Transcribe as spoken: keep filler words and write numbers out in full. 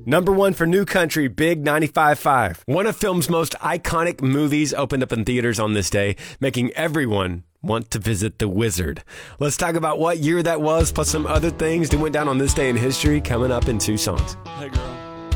Number one for New Country, Big ninety-five point five. One of film's most iconic movies opened up in theaters on this day, making everyone want to visit the Wizard. Let's talk about what year that was, plus some other things that went down on this day in history, coming up in two songs. Hey, girl.